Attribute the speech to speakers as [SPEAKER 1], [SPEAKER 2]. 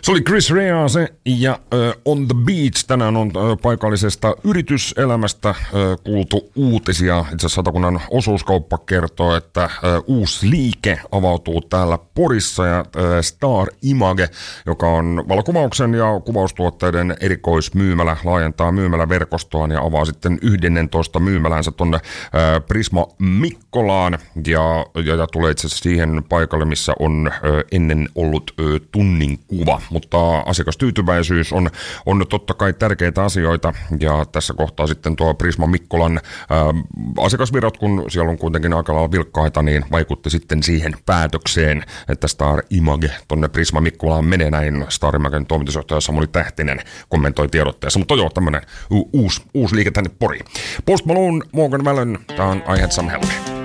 [SPEAKER 1] Se oli Chris Rea ja On the Beach. Tänään on paikallisesta yrityselämästä kuultu uutisia. Itse asiassa Satakunnan osuuskauppa kertoo, että uusi liike avautuu täällä Porissa ja Star Image, joka on valokuvauksen ja kuvaustuotteiden erikoismyymälä, laajentaa myymäläverkostoaan ja avaa sitten 11 myymälänsä tonne Prisma Mikkolaan ja tulee itse asiassa siihen paikalle, missä on ennen ollut tunnin kuva, mutta asiakastyytyväisyys on totta kai tärkeitä asioita ja tässä kohtaa sitten tuo Prisma Mikkolan asiakasvirrat, kun siellä on kuitenkin aika lailla vilkkaita, niin vaikutti sitten siihen päätökseen, että Star Image tonne Prisma Mikkolaan menee. Näin Star Imagen toimitusjohtaja Samuli Tähtinen kommentoi tiedotteessa, mutta joo, tämmönen uusi liike tänne Poriin. Post Malone, Morgan Wallen, tää on I Had Some Help.